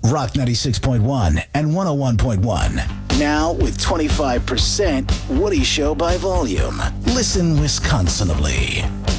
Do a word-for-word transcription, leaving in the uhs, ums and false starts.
Rock ninety-six point one and one oh one point one. Now with twenty-five percent Woody Show by volume. Listen Wisconsinably.